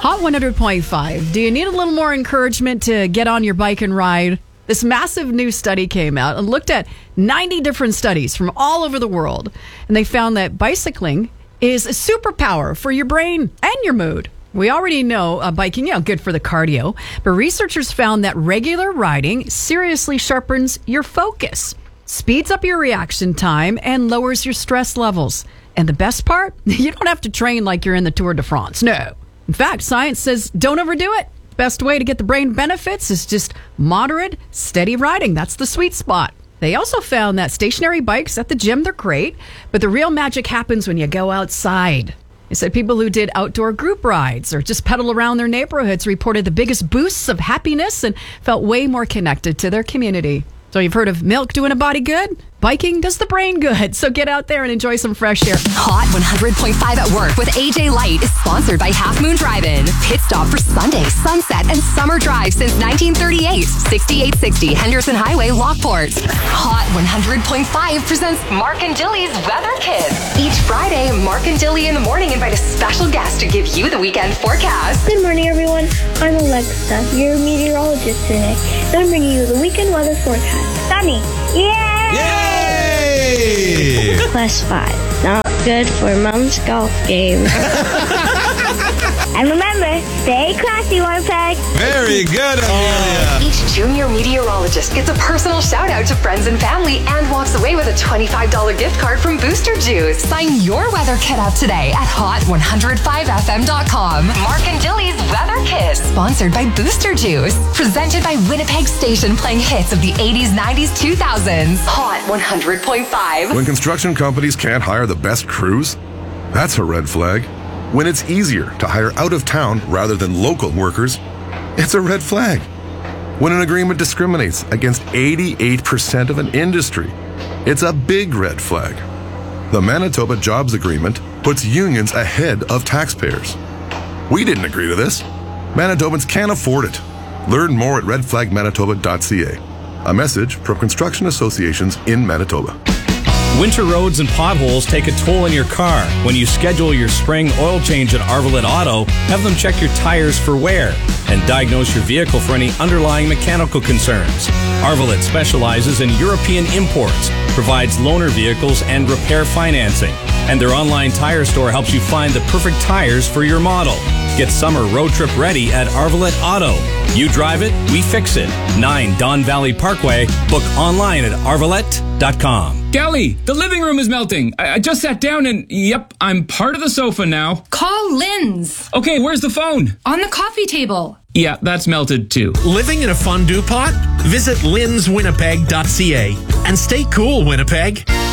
Hot 100.5. Do you need a little more encouragement to get on your bike and ride? This massive new study came out and looked at 90 different studies from all over the world. And they found that bicycling is a superpower for your brain and your mood. We already know biking, good for the cardio. But researchers found that regular riding seriously sharpens your focus, speeds up your reaction time, and lowers your stress levels. And the best part? You don't have to train like you're in the Tour de France. No. In fact, science says don't overdo it. Best way to get the brain benefits is just moderate, steady riding. That's the sweet spot. They also found that stationary bikes at the gym, they're great, but the real magic happens when you go outside. They said people who did outdoor group rides or just pedal around their neighborhoods reported the biggest boosts of happiness and felt way more connected to their community. So you've heard of milk doing a body good? Biking does the brain good. So get out there and enjoy some fresh air. Hot 100.5 at Work with AJ Light is sponsored by Half Moon Drive-In. Pit stop for Sunday, sunset, and summer drive since 1938. 6860 Henderson Highway, Lockport. Hot 100.5 presents Mark and Dilly's Weather Kids. Each Friday, Mark and Dilly in the morning invite a special guest to give you the weekend forecast. Good morning, everyone. I'm Alexa, your meteorologist today. And I'm bringing you the weekend weather forecast. Sunny. Yay! Yay! +5. Not good for Mom's golf game. And remember, stay classy, Winnipeg. Very good, Amelia. Each junior meteorologist gets a personal shout out to friends and family and walks away with a $25 gift card from Booster Juice. Sign your weather kit up today at hot105fm.com. Mark and Dilly's Weather Kit, sponsored by Booster Juice. Presented by Winnipeg Station, playing hits of the 80s, 90s, 2000s. Hot 100.5. When construction companies can't hire the best crews, that's a red flag. When it's easier to hire out of town rather than local workers, it's a red flag. When an agreement discriminates against 88% of an industry, it's a big red flag. The Manitoba Jobs Agreement puts unions ahead of taxpayers. We didn't agree to this. Manitobans can't afford it. Learn more at redflagmanitoba.ca. A message from construction associations in Manitoba. Winter roads and potholes take a toll on your car. When you schedule your spring oil change at Arvolet Auto, have them check your tires for wear and diagnose your vehicle for any underlying mechanical concerns. Arvolet specializes in European imports, provides loaner vehicles and repair financing, and their online tire store helps you find the perfect tires for your model. Get summer road trip ready at Arvolet Auto. You drive it, we fix it. 9 Don Valley Parkway. Book online at arvolet.com. Kelly, the living room is melting. I just sat down and, yep, I'm part of the sofa now. Call Lynn's. Okay, where's the phone? On the coffee table. Yeah, that's melted too. Living in a fondue pot? Visit linswinnipeg.ca and stay cool, Winnipeg.